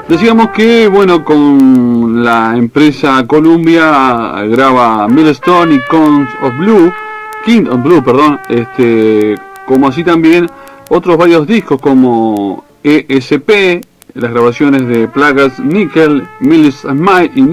Decíamos que, bueno, con la empresa Columbia graba Millstone y King of Blue, perdón, como así también otros varios discos como ESP, las grabaciones de Plagas Nickel, Mills and Mike y